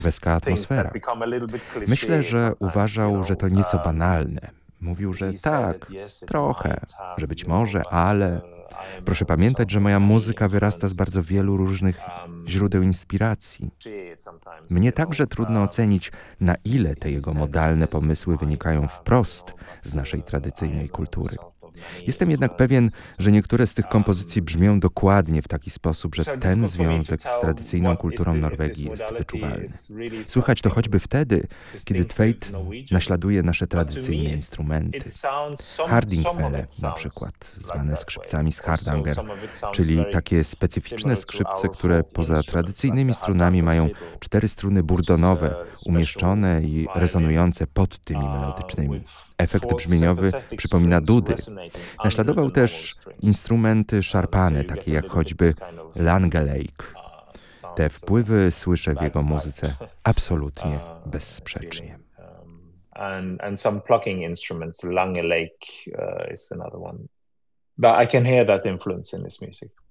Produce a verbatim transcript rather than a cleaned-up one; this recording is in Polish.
królewska atmosfera. Myślę, że uważał, że to nieco banalne. Mówił, że tak, trochę, że być może, ale... Proszę pamiętać, że moja muzyka wyrasta z bardzo wielu różnych źródeł inspiracji. Mnie także trudno ocenić, na ile te jego modalne pomysły wynikają wprost z naszej tradycyjnej kultury. Jestem jednak pewien, że niektóre z tych kompozycji brzmią dokładnie w taki sposób, że ten związek z tradycyjną kulturą Norwegii jest wyczuwalny. Słychać to choćby wtedy, kiedy Tveit naśladuje nasze tradycyjne instrumenty. Hardingfele na przykład, zwane skrzypcami z Hardanger, czyli takie specyficzne skrzypce, które poza tradycyjnymi strunami mają cztery struny burdonowe, umieszczone i rezonujące pod tymi melodycznymi. Efekt brzmieniowy przypomina dudy. Naśladował też instrumenty szarpane, takie jak choćby Langeleik. Te wpływy słyszę w jego muzyce absolutnie bezsprzecznie. And, and some plucking instruments, Langeleik uh, is another one. But I can hear that influence in his music.